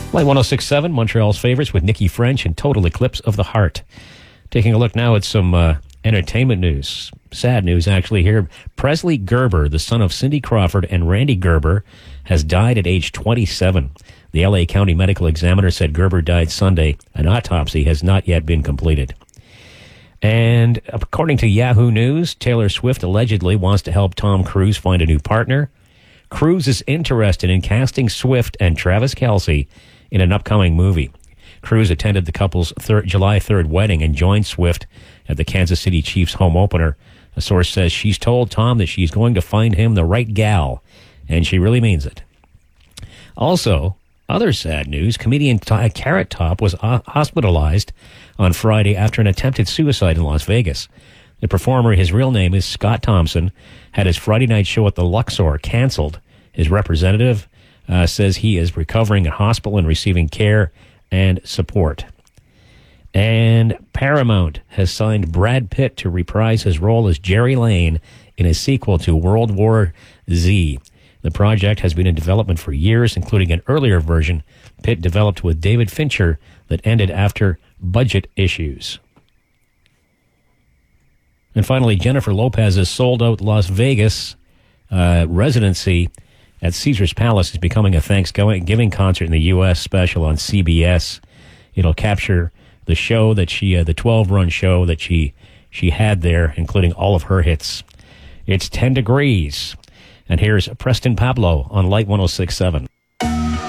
Light 106.7, Montreal's favorites with Nikki French and Total Eclipse of the Heart. Taking a look now at some entertainment news. Sad news, actually, here. Presley Gerber, the son of Cindy Crawford and Randy Gerber, has died at age 27. The L.A. County Medical Examiner said Gerber died Sunday. An autopsy has not yet been completed. And according to Yahoo News, Taylor Swift allegedly wants to help Tom Cruise find a new partner. Cruise is interested in casting Swift and Travis Kelce in an upcoming movie. Cruise attended the couple's July 3rd wedding and joined Swift at the Kansas City Chiefs home opener. A source says she's told Tom that she's going to find him the right gal, and she really means it. Also, other sad news, comedian Carrot Top was hospitalized on Friday after an attempted suicide in Las Vegas. The performer, his real name is Scott Thompson, had his Friday night show at the Luxor canceled. His representative says he is recovering at hospital and receiving care and support. And Paramount has signed Brad Pitt to reprise his role as Jerry Lane in a sequel to World War Z. The project has been in development for years, including an earlier version Pitt developed with David Fincher that ended after budget issues. And finally, Jennifer Lopez's sold-out Las Vegas residency at Caesars Palace is becoming a Thanksgiving concert in the U.S. special on CBS. It'll capture the show that the 12-run show that she had there, including all of her hits. It's 10 degrees. And here's Preston Pablo on Light 106.7.